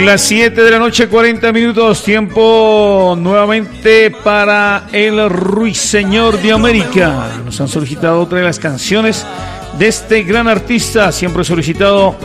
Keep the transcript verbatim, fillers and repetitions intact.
Las siete de la noche, cuarenta minutos, tiempo nuevamente para el Ruiseñor de América. Nos han solicitado otra de las canciones de este gran artista, siempre solicitado